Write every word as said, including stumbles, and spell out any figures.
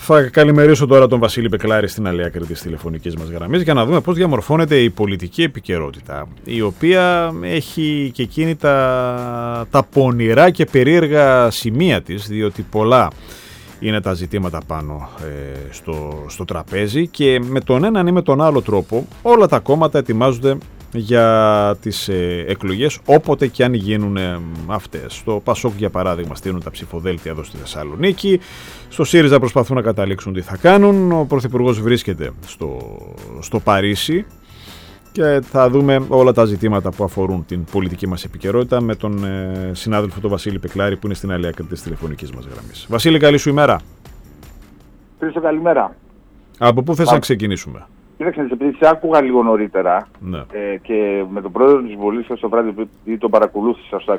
Θα καλημερίσω τώρα τον Βασίλη Πεκλάρη στην άλλη άκρη της τηλεφωνικής μας γραμμής για να δούμε πώς διαμορφώνεται η πολιτική επικαιρότητα, η οποία έχει και εκείνη τα, τα πονηρά και περίεργα σημεία της, διότι πολλά είναι τα ζητήματα πάνω ε, στο, στο τραπέζι και με τον έναν ή με τον άλλο τρόπο όλα τα κόμματα ετοιμάζονται για τις ε, εκλογές όποτε και αν γίνουν ε, αυτές. Στο Πασόκ για παράδειγμα στείλουν τα ψηφοδέλτια εδώ στη Θεσσαλονίκη, στο ΣΥΡΙΖΑ προσπαθούν να καταλήξουν τι θα κάνουν, ο Πρωθυπουργός βρίσκεται στο, στο Παρίσι και θα δούμε όλα τα ζητήματα που αφορούν την πολιτική μας επικαιρότητα με τον ε, συνάδελφο τον Βασίλη Πεκλάρη που είναι στην άλλη άκρη της τηλεφωνικής μας γραμμής. Βασίλη, καλή σου ημέρα. Χρήστο, καλημέρα. Από πού θες Α... να ξεκινήσουμε? Κοίταξε, επειδή σε άκουγα λίγο νωρίτερα ναι. ε, και με τον πρόεδρο της Βουλής στο βράδυ ή τον παρακολούθησα στο